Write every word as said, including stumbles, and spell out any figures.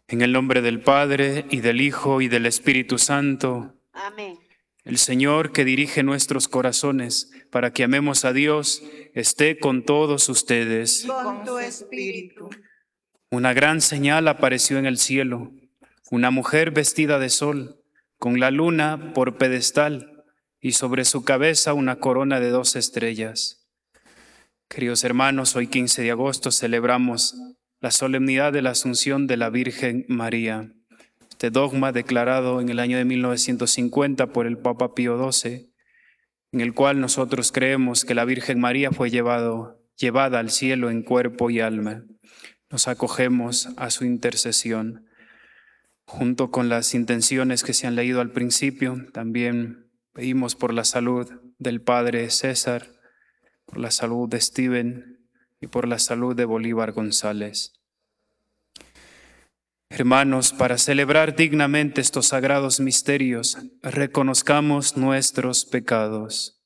En el nombre del Padre, y del Hijo, y del Espíritu Santo. Amén. El Señor, que dirige nuestros corazones para que amemos a Dios, esté con todos ustedes. Con tu espíritu. Una gran señal apareció en el cielo, una mujer vestida de sol, con la luna por pedestal, y sobre su cabeza una corona de dos estrellas. Queridos hermanos, hoy quince de agosto celebramos la solemnidad de la Asunción de la Virgen María. Este dogma declarado en el año de mil novecientos cincuenta por el Papa Pío doce, en el cual nosotros creemos que la Virgen María fue llevado, llevada al cielo en cuerpo y alma. Nos acogemos a su intercesión. Junto con las intenciones que se han leído al principio, también pedimos por la salud del Padre César, por la salud de Steven y por la salud de Bolívar González. Hermanos, para celebrar dignamente estos sagrados misterios, reconozcamos nuestros pecados.